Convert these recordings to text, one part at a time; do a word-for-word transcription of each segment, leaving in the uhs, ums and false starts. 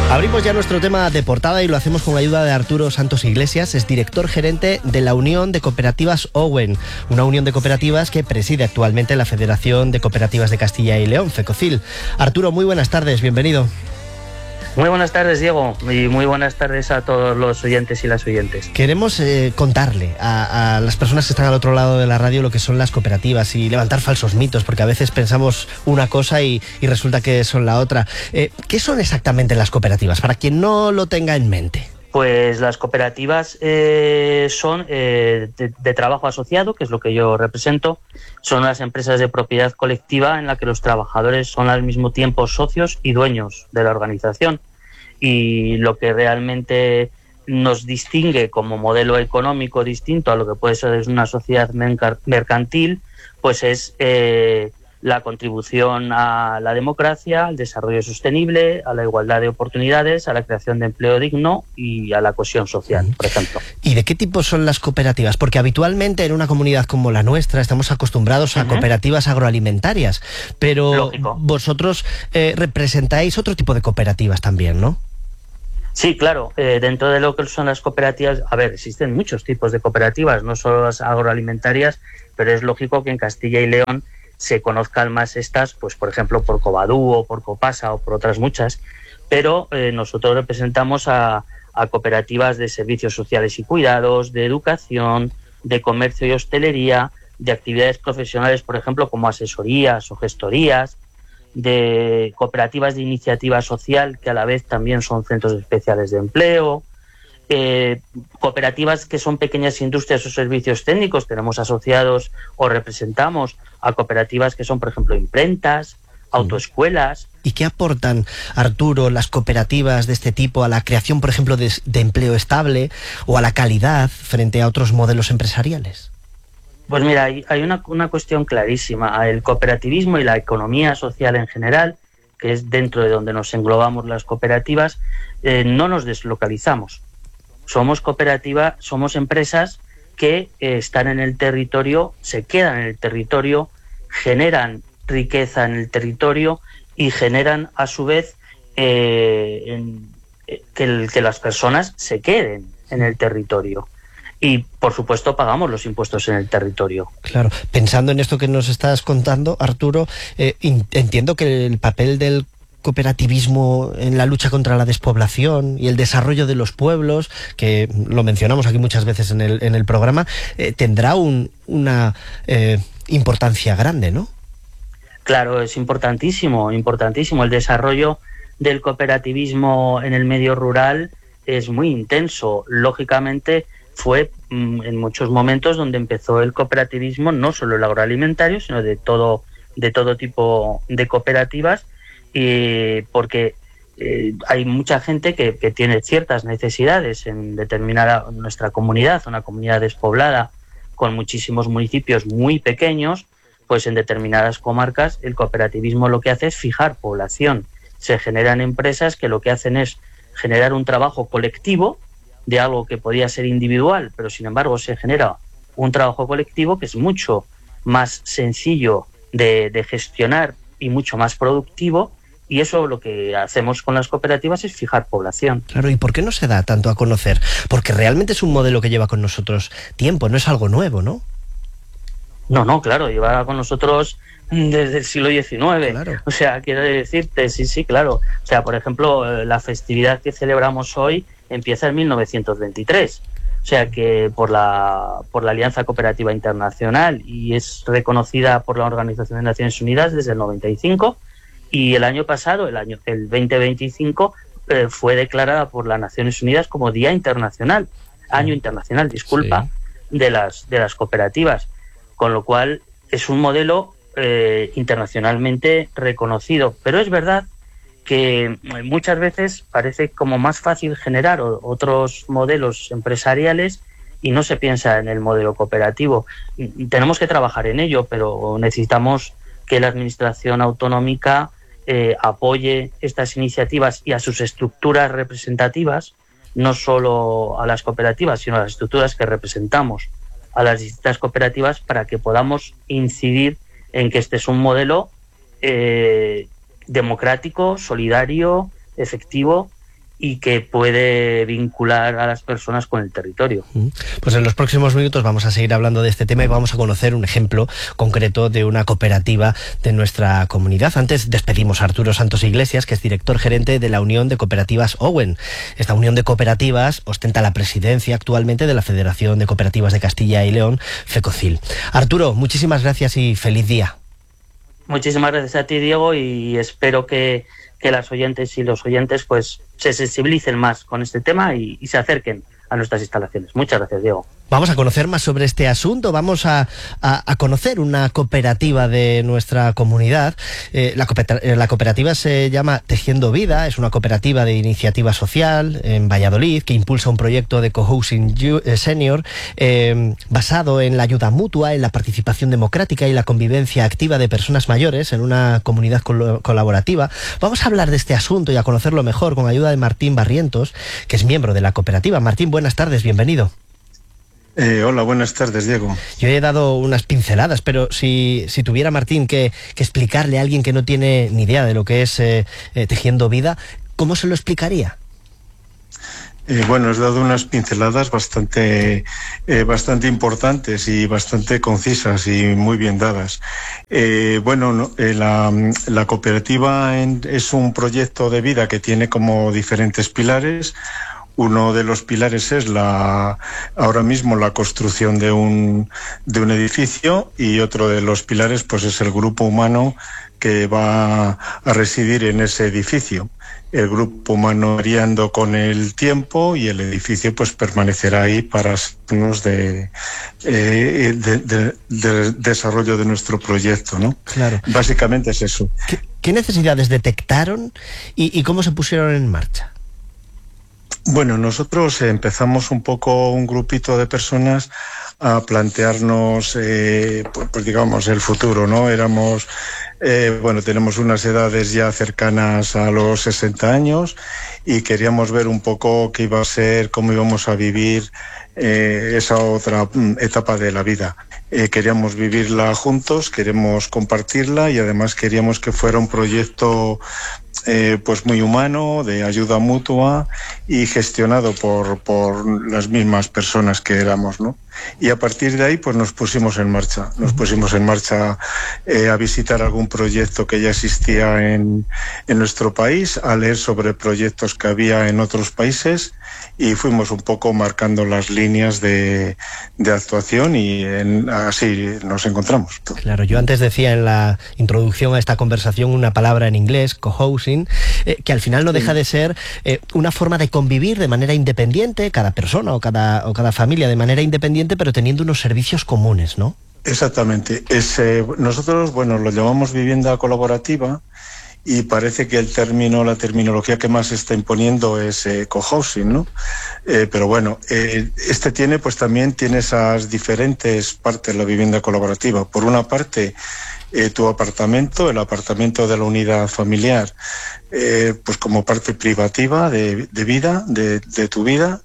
Abrimos ya nuestro tema de portada y lo hacemos con ayuda de Arturo Santos Iglesias, es director gerente de la Unión de Cooperativas Owen, una unión de cooperativas que preside actualmente la Federación de Cooperativas de Castilla y León, FECOCIL. Arturo, muy buenas tardes, bienvenido. Muy buenas tardes, Diego, y muy buenas tardes a todos los oyentes y las oyentes. Queremos eh, contarle a, a las personas que están al otro lado de la radio lo que son las cooperativas y levantar falsos mitos, porque a veces pensamos una cosa y, y resulta que son la otra. Eh, ¿Qué son exactamente las cooperativas, para quien no lo tenga en mente? Pues las cooperativas eh, son eh, de, de trabajo asociado, que es lo que yo represento. Son las empresas de propiedad colectiva en la que los trabajadores son al mismo tiempo socios y dueños de la organización. Y lo que realmente nos distingue como modelo económico distinto a lo que puede ser una sociedad mercantil, pues es eh, la contribución a la democracia, al desarrollo sostenible, a la igualdad de oportunidades, a la creación de empleo digno y a la cohesión social, por ejemplo. ¿Y de qué tipo son las cooperativas? Porque habitualmente en una comunidad como la nuestra estamos acostumbrados a uh-huh. cooperativas agroalimentarias, pero Lógico. vosotros eh, representáis otro tipo de cooperativas también, ¿no? Sí, claro. Eh, dentro de lo que son las cooperativas, a ver, existen muchos tipos de cooperativas, no solo las agroalimentarias, pero es lógico que en Castilla y León se conozcan más estas, pues por ejemplo por Covadú o por Copasa o por otras muchas, pero eh, nosotros representamos a, a cooperativas de servicios sociales y cuidados, de educación, de comercio y hostelería, de actividades profesionales, por ejemplo, como asesorías o gestorías, de cooperativas de iniciativa social, que a la vez también son centros especiales de empleo, eh, cooperativas que son pequeñas industrias o servicios técnicos. Tenemos asociados o representamos a cooperativas que son, por ejemplo, imprentas, autoescuelas. ¿Y qué aportan, Arturo, las cooperativas de este tipo a la creación, por ejemplo, de, de empleo estable o a la calidad frente a otros modelos empresariales? Pues mira, hay, hay una, una cuestión clarísima. El cooperativismo y la economía social en general, que es dentro de donde nos englobamos las cooperativas, eh, no nos deslocalizamos. Somos cooperativa, somos empresas que eh, están en el territorio, se quedan en el territorio, generan riqueza en el territorio y generan a su vez eh, en, eh, que, el, que las personas se queden en el territorio. Y, por supuesto, pagamos los impuestos en el territorio. Claro. Pensando en esto que nos estás contando, Arturo, eh, entiendo que el papel del cooperativismo en la lucha contra la despoblación y el desarrollo de los pueblos, que lo mencionamos aquí muchas veces en el, en el programa, eh, tendrá un, una eh, importancia grande, ¿no? Claro, es importantísimo, importantísimo. El desarrollo del cooperativismo en el medio rural es muy intenso. Lógicamente, fue mm, en muchos momentos donde empezó el cooperativismo, no solo el agroalimentario, sino de todo, de todo tipo de cooperativas, y porque eh, hay mucha gente que, que tiene ciertas necesidades en determinada nuestra comunidad, una comunidad despoblada con muchísimos municipios muy pequeños, pues en determinadas comarcas el cooperativismo lo que hace es fijar población. Se generan empresas que lo que hacen es generar un trabajo colectivo de algo que podía ser individual, pero sin embargo se genera un trabajo colectivo que es mucho más sencillo de, de gestionar y mucho más productivo, y eso lo que hacemos con las cooperativas es fijar población. Claro, ¿y por qué no se da tanto a conocer? Porque realmente es un modelo que lleva con nosotros tiempo, no es algo nuevo, ¿no? No, no, claro, lleva con nosotros desde el siglo diecinueve. Claro. O sea, quiero decirte, sí, sí, claro. O sea, por ejemplo, la festividad que celebramos hoy empieza en mil novecientos veintitrés. O sea que por la por la Alianza Cooperativa Internacional, y es reconocida por la Organización de Naciones Unidas desde el noventa y cinco, y el año pasado, el año el veinte veinticinco, eh, fue declarada por las Naciones Unidas como Día Internacional, Año Internacional, disculpa, sí. de las de las cooperativas, con lo cual es un modelo eh, internacionalmente reconocido. Pero es verdad que muchas veces parece como más fácil generar otros modelos empresariales y no se piensa en el modelo cooperativo. Tenemos que trabajar en ello, pero necesitamos que la administración autonómica eh, apoye estas iniciativas y a sus estructuras representativas, no solo a las cooperativas, sino a las estructuras que representamos a las distintas cooperativas, para que podamos incidir en que este es un modelo eh, democrático, solidario, efectivo y que puede vincular a las personas con el territorio. Pues en los próximos minutos vamos a seguir hablando de este tema y vamos a conocer un ejemplo concreto de una cooperativa de nuestra comunidad. Antes despedimos a Arturo Santos Iglesias, que es director gerente de la Unión de Cooperativas Owen. Esta unión de cooperativas ostenta la presidencia actualmente de la Federación de Cooperativas de Castilla y León, FECOCIL. Arturo, muchísimas gracias y feliz día. Muchísimas gracias a ti, Diego, y espero que, que las oyentes y los oyentes pues se sensibilicen más con este tema y, y se acerquen a nuestras instalaciones. Muchas gracias, Diego. Vamos a conocer más sobre este asunto, vamos a, a, a conocer una cooperativa de nuestra comunidad. Eh, la, cooperativa, la cooperativa se llama Tejiendo Vida, es una cooperativa de iniciativa social en Valladolid que impulsa un proyecto de cohousing senior eh, basado en la ayuda mutua, en la participación democrática y la convivencia activa de personas mayores en una comunidad col colaborativa. Vamos a hablar de este asunto y a conocerlo mejor con ayuda de Martín Barrientos, que es miembro de la cooperativa. Martín, buenas tardes, bienvenido. Eh, hola, buenas tardes, Diego. Yo he dado unas pinceladas, pero si, si tuviera, Martín, que, que explicarle a alguien que no tiene ni idea de lo que es eh, eh, Tejiendo Vida, ¿cómo se lo explicaría? Eh, bueno, has dado unas pinceladas bastante, eh, bastante importantes y bastante concisas y muy bien dadas. Eh, bueno, no, eh, la, la cooperativa en, es un proyecto de vida que tiene como diferentes pilares. Uno de los pilares es la ahora mismo la construcción de un de un edificio, y otro de los pilares pues es el grupo humano que va a residir en ese edificio. El grupo humano variando con el tiempo, y el edificio pues permanecerá ahí para asuntos de, eh, de, de, de desarrollo de nuestro proyecto, ¿no? Claro. Básicamente es eso. ¿Qué, qué necesidades detectaron y, y cómo se pusieron en marcha? Bueno, nosotros empezamos un poco un grupito de personas a plantearnos, eh, pues, pues digamos, el futuro, ¿no? Éramos, eh, bueno, tenemos unas edades ya cercanas a los sesenta años y queríamos ver un poco qué iba a ser, cómo íbamos a vivir eh, esa otra etapa de la vida. Eh, queríamos vivirla juntos, queremos compartirla, y además queríamos que fuera un proyecto eh, pues muy humano, de ayuda mutua y gestionado por, por las mismas personas que éramos, ¿no? Y a partir de ahí pues nos pusimos en marcha, nos pusimos en marcha eh, a visitar algún proyecto que ya existía en, en nuestro país, a leer sobre proyectos que había en otros países, y fuimos un poco marcando las líneas de, de actuación, y en, así nos encontramos. Claro, yo antes decía en la introducción a esta conversación una palabra en inglés, cohousing, eh, que al final no deja de ser eh, una forma de convivir de manera independiente, cada persona o cada, o cada familia de manera independiente, pero teniendo unos servicios comunes, ¿no? Exactamente. Es, eh, nosotros, bueno, lo llamamos vivienda colaborativa, y parece que el término, la terminología que más se está imponiendo es eh, cohousing, ¿no? Eh, pero bueno, eh, este tiene, pues también tiene esas diferentes partes, la vivienda colaborativa. Por una parte, eh, tu apartamento, el apartamento de la unidad familiar, eh, pues como parte privativa de, de vida, de, de tu vida.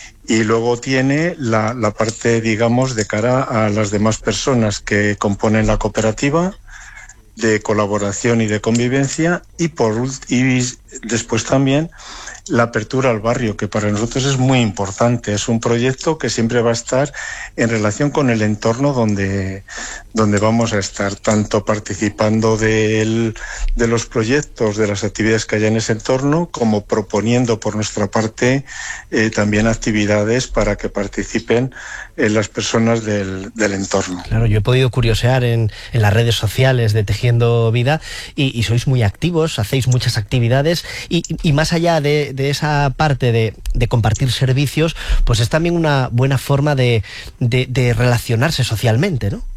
Y luego tiene la, la parte, digamos, de cara a las demás personas que componen la cooperativa, de colaboración y de convivencia, y por y después también la apertura al barrio, que para nosotros es muy importante. Es un proyecto que siempre va a estar en relación con el entorno donde, donde vamos a estar, tanto participando de, el, de los proyectos, de las actividades que haya en ese entorno, como proponiendo por nuestra parte eh, también actividades para que participen eh, las personas del, del entorno. Claro, yo he podido curiosear en, en las redes sociales de Tejiendo Vida, y, y sois muy activos, hacéis muchas actividades, y, y más allá de, de esa parte de, de compartir servicios, pues es también una buena forma de, de, de relacionarse socialmente, ¿no?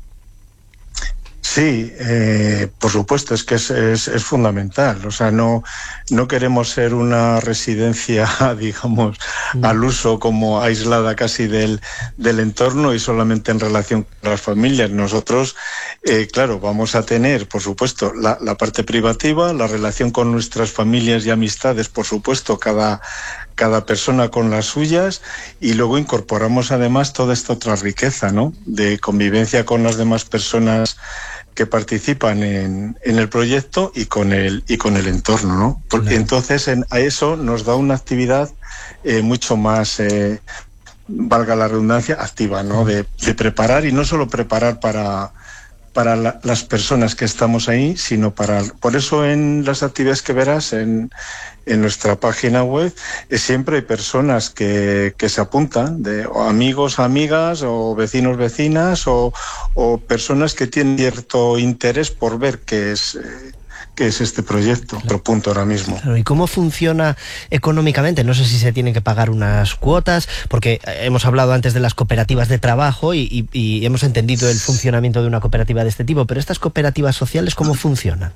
Sí, eh, por supuesto, es que es, es, es fundamental. O sea, no, no queremos ser una residencia, digamos, mm. al uso, como aislada casi del, del entorno y solamente en relación con las familias. Nosotros, eh, claro, vamos a tener, por supuesto, la, la parte privativa, la relación con nuestras familias y amistades, por supuesto, cada... cada persona con las suyas, y luego incorporamos además toda esta otra riqueza, ¿no?, de convivencia con las demás personas que participan en, en el proyecto y con el y con el entorno, ¿no? Porque claro. Entonces en, a eso nos da una actividad eh, mucho más, eh, valga la redundancia, activa, ¿no? De, de preparar, y no solo preparar para para la, las personas que estamos ahí, sino para... Por eso en las actividades que verás en, en nuestra página web, eh, siempre hay personas que, que se apuntan, de o amigos, amigas, o vecinos, vecinas, o, o personas que tienen cierto interés por ver qué es... Eh, que es este proyecto, otro punto ahora mismo. Claro, ¿y cómo funciona económicamente? No sé si se tienen que pagar unas cuotas, porque hemos hablado antes de las cooperativas de trabajo y, y, y hemos entendido el funcionamiento de una cooperativa de este tipo, pero estas cooperativas sociales, ¿cómo funcionan?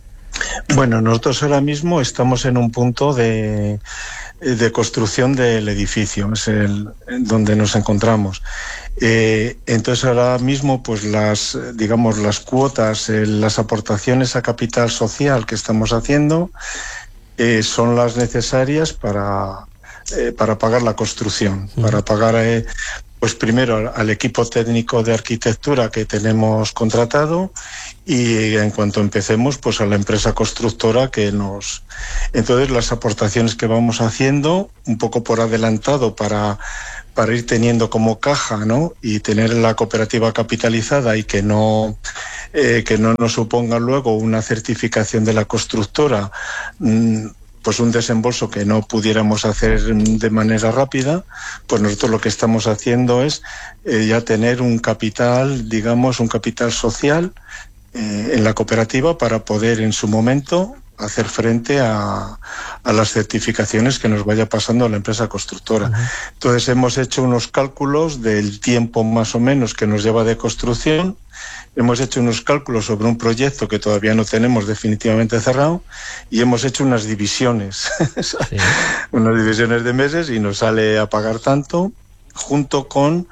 Bueno, nosotros ahora mismo estamos en un punto de, de construcción del edificio, es el donde nos encontramos. Eh, entonces ahora mismo, pues las, digamos, las cuotas, eh, las aportaciones a capital social que estamos haciendo eh, son las necesarias para, eh, para pagar la construcción, uh-huh. para pagar... Eh, Pues primero al, al equipo técnico de arquitectura que tenemos contratado, y en cuanto empecemos, pues a la empresa constructora que nos... Entonces las aportaciones que vamos haciendo, un poco por adelantado para, para ir teniendo como caja, ¿no? Y tener la cooperativa capitalizada y que no, eh, que no nos suponga luego una certificación de la constructora, mmm, pues un desembolso que no pudiéramos hacer de manera rápida, pues nosotros lo que estamos haciendo es eh, ya tener un capital, digamos, un capital social eh, en la cooperativa para poder en su momento hacer frente a, a las certificaciones que nos vaya pasando la empresa constructora. Uh-huh. Entonces hemos hecho unos cálculos del tiempo más o menos que nos lleva de construcción. Hemos hecho unos cálculos sobre un proyecto que todavía no tenemos definitivamente cerrado, y hemos hecho unas divisiones, sí. unas divisiones de meses, y nos sale a pagar tanto, junto con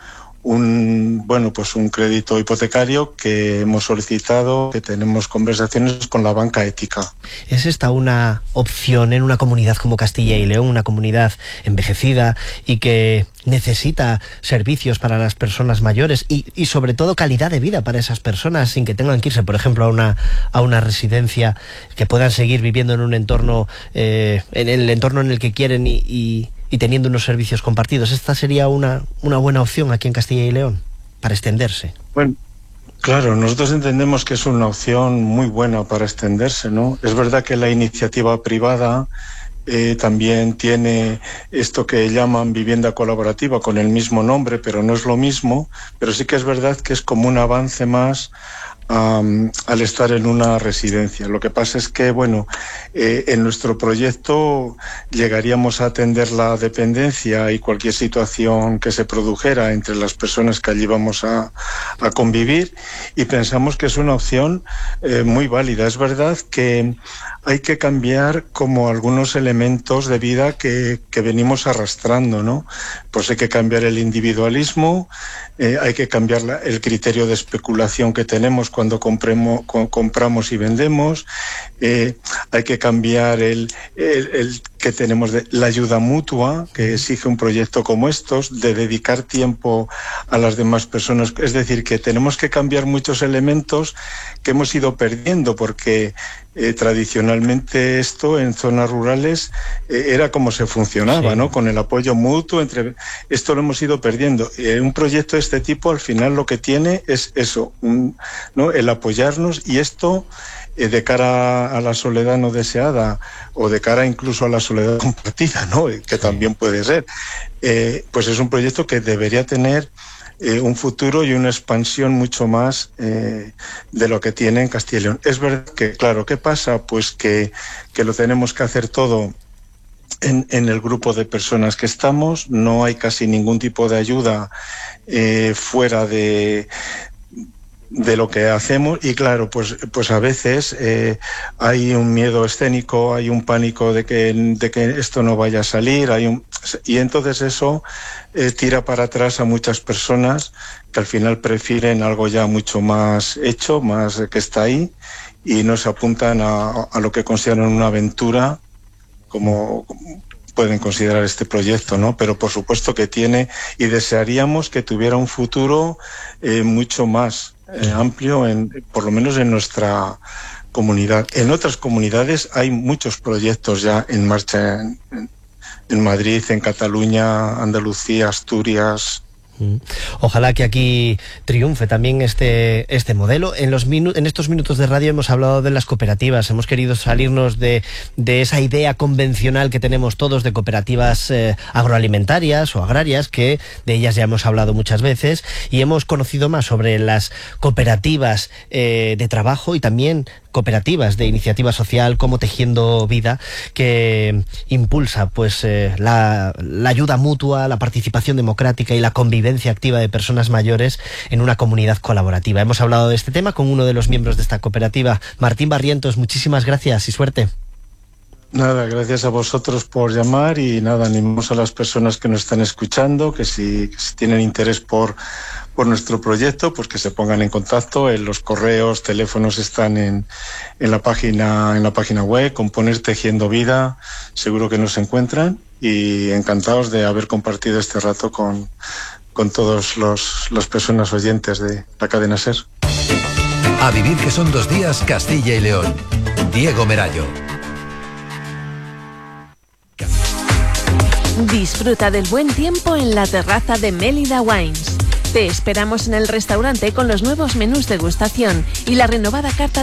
un, bueno, pues un crédito hipotecario que hemos solicitado, que tenemos conversaciones con la banca ética. ¿Es esta una opción en una comunidad como Castilla y León, una comunidad envejecida y que necesita servicios para las personas mayores y, y sobre todo calidad de vida para esas personas, sin que tengan que irse, por ejemplo, a una, a una residencia, que puedan seguir viviendo en un entorno, eh, en el entorno en el que quieren y, y, y teniendo unos servicios compartidos? ¿Esta sería una, una buena opción aquí en Castilla y León para extenderse? Bueno, claro, nosotros entendemos que es una opción muy buena para extenderse, ¿no? Es verdad que la iniciativa privada Eh, también tiene esto que llaman vivienda colaborativa con el mismo nombre, pero no es lo mismo, pero sí que es verdad que es como un avance más um, al estar en una residencia. Lo que pasa es que, bueno, eh, en nuestro proyecto llegaríamos a atender la dependencia y cualquier situación que se produjera entre las personas que allí vamos a, a convivir, y pensamos que es una opción eh, muy válida. Es verdad que hay que cambiar como algunos elementos de vida que, que venimos arrastrando, ¿no? Pues hay que cambiar el individualismo, eh, hay que cambiar la, el criterio de especulación que tenemos cuando compremos, co- compramos y vendemos, eh, hay que cambiar el, el, el que tenemos de la ayuda mutua que exige un proyecto como estos, de dedicar tiempo a las demás personas. Es decir, que tenemos que cambiar muchos elementos que hemos ido perdiendo, porque eh, tradicionalmente esto en zonas rurales eh, era como se funcionaba, sí. ¿no? Con el apoyo mutuo entre... Esto lo hemos ido perdiendo. Eh, un proyecto de este tipo al final lo que tiene es eso, un, ¿no? El apoyarnos, y esto eh, de cara a la soledad no deseada, o de cara incluso a la soledad compartida, ¿no? Que sí. También puede ser. Eh, pues es un proyecto que debería tener Eh, un futuro y una expansión mucho más eh, de lo que tiene en Castilla y León. Es verdad que, claro, ¿qué pasa? Pues que, que lo tenemos que hacer todo en, en el grupo de personas que estamos. No hay casi ningún tipo de ayuda eh, fuera de... de lo que hacemos, y claro, pues pues a veces eh, hay un miedo escénico, hay un pánico de que de que esto no vaya a salir, hay un y entonces eso eh, tira para atrás a muchas personas que al final prefieren algo ya mucho más hecho, más que está ahí, y no se apuntan a, a lo que consideran una aventura como pueden considerar este proyecto, ¿no? Pero por supuesto que tiene, y desearíamos que tuviera un futuro eh, mucho más eh, amplio, en, por lo menos en nuestra comunidad. En otras comunidades hay muchos proyectos ya en marcha en, en, en Madrid, en Cataluña, Andalucía, Asturias. Ojalá que aquí triunfe también este, este modelo. En, los minu en estos minutos de radio hemos hablado de las cooperativas, hemos querido salirnos de, de esa idea convencional que tenemos todos de cooperativas eh, agroalimentarias o agrarias, que de ellas ya hemos hablado muchas veces, y hemos conocido más sobre las cooperativas eh, de trabajo y también cooperativas de iniciativa social como Tejiendo Vida, que impulsa pues eh, la, la ayuda mutua, la participación democrática y la convivencia activa de personas mayores en una comunidad colaborativa. Hemos hablado de este tema con uno de los miembros de esta cooperativa, Martín Barrientos. Muchísimas gracias y suerte. Nada, gracias a vosotros por llamar y nada, animamos a las personas que nos están escuchando, que si, que si tienen interés por, por nuestro proyecto, pues que se pongan en contacto. En los correos, teléfonos están en, en la página, en la página web, con poner Tejiendo Vida, seguro que nos encuentran, y encantados de haber compartido este rato con, con todas las personas oyentes de la cadena SER. A vivir que son dos días, Castilla y León. Diego Merayo. Disfruta del buen tiempo en la terraza de Mélida Wines. Te esperamos en el restaurante con los nuevos menús degustación y la renovada carta